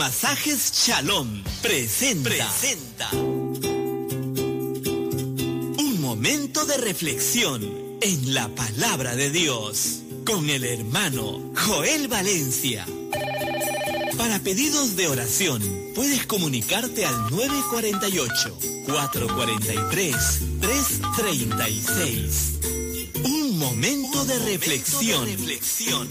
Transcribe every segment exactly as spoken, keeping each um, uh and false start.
Masajes Shalom presenta, presenta un momento de reflexión en la palabra de Dios con el hermano Joel Valencia. Para pedidos de oración puedes comunicarte al nueve cuatro ocho, cuatro cuatro tres, tres tres seis. Un momento de reflexión. De reflexión.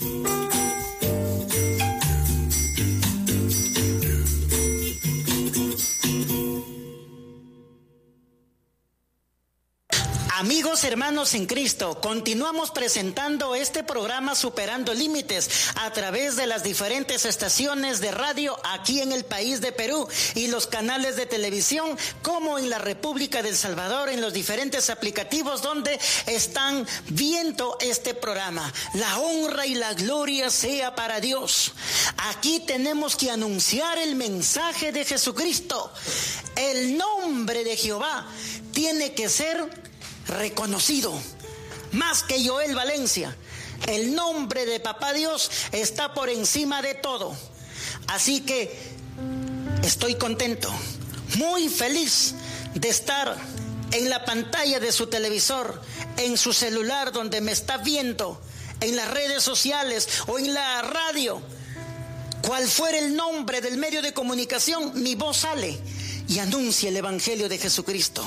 Amigos, hermanos en Cristo, continuamos presentando este programa Superando Límites a través de las diferentes estaciones de radio aquí en el país de Perú y los canales de televisión como en la República del Salvador, en los diferentes aplicativos donde están viendo este programa. La honra y la gloria sea para Dios. Aquí tenemos que anunciar el mensaje de Jesucristo. El nombre de Jehová tiene que ser reconocido, más que Joel Valencia. El nombre de Papá Dios está por encima de todo. Así que estoy contento, muy feliz de estar en la pantalla de su televisor, en su celular donde me está viendo, en las redes sociales o en la radio. Cual fuera el nombre del medio de comunicación, mi voz sale y anuncia el Evangelio de Jesucristo.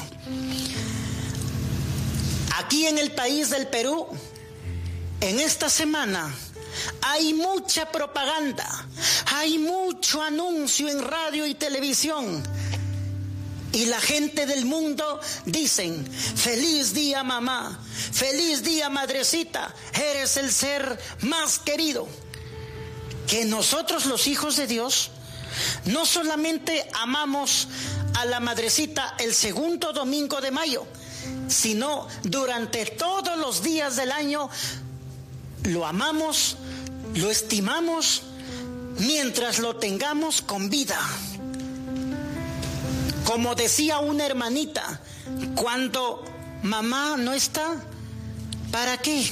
Aquí en el país del Perú, en esta semana, hay mucha propaganda, hay mucho anuncio en radio y televisión. Y la gente del mundo dicen, feliz día mamá, feliz día madrecita, eres el ser más querido. Que nosotros los hijos de Dios no solamente amamos a la madrecita el segundo domingo de mayo, sino durante todos los días del año lo amamos, lo estimamos mientras lo tengamos con vida. Como decía una hermanita, cuando mamá no está, ¿para qué?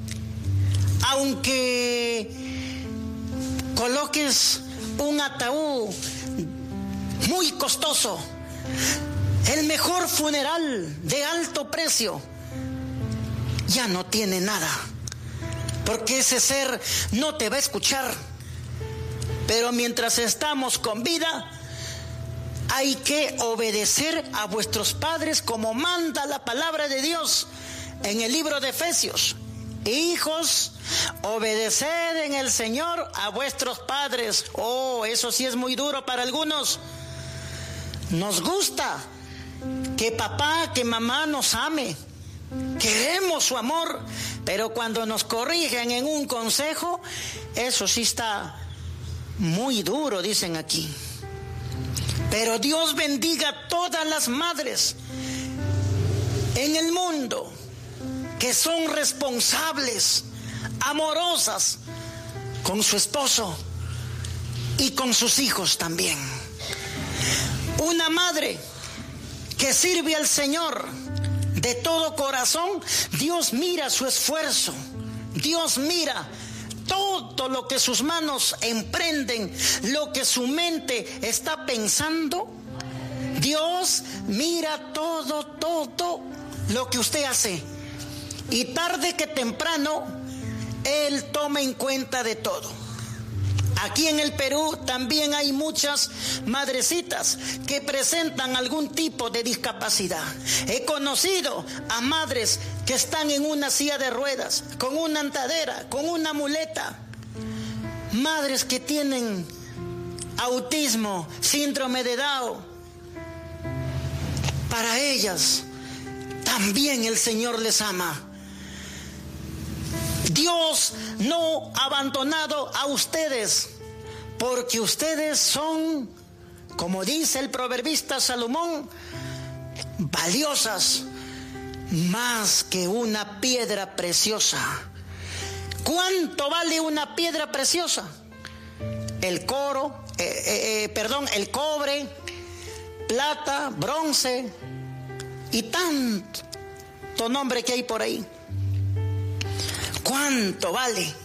Aunque coloques un ataúd muy costoso, el mejor funeral de alto precio, ya no tiene nada, porque ese ser no te va a escuchar. Pero mientras estamos con vida, hay que obedecer a vuestros padres como manda la palabra de Dios en el libro de Efesios. Hijos, obedeced en el Señor a vuestros padres. Oh, eso sí es muy duro para algunos. Nos gusta que papá, que mamá nos ame, queremos su amor, pero cuando nos corrigen en un consejo, eso sí está muy duro, dicen aquí. Pero Dios bendiga a todas las madres en el mundo que son responsables, amorosas con su esposo y con sus hijos también. Una madre que sirve al Señor de todo corazón, Dios mira su esfuerzo, Dios mira todo lo que sus manos emprenden, lo que su mente está pensando. Dios mira todo, todo lo que usted hace, y tarde que temprano Él toma en cuenta de todo. Aquí en el Perú también hay muchas madrecitas que presentan algún tipo de discapacidad. He conocido a madres que están en una silla de ruedas, con una andadera, con una muleta. Madres que tienen autismo, síndrome de Down. Para ellas también el Señor les ama. Dios no ha abandonado a ustedes, porque ustedes son, como dice el proverbista Salomón, valiosas más que una piedra preciosa. ¿Cuánto vale una piedra preciosa? El coro, eh, eh, eh, perdón, el cobre, plata, bronce y tanto nombre que hay por ahí. ¿Cuánto vale?